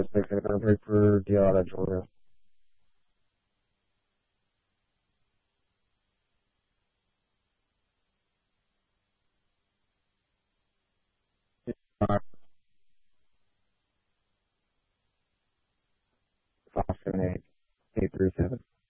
6 break for deal out of Georgia. Five, 7, 8, 8, 3, 7.